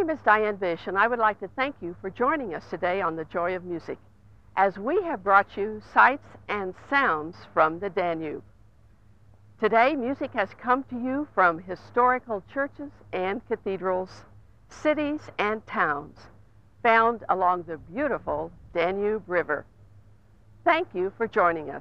name is Diane Bish, and I would like to thank you for joining us today on The Joy of Music, as we have brought you sights and sounds from the Danube. Today, music has come to you from historical churches and cathedrals, cities and towns, found along the beautiful Danube River. Thank you for joining us.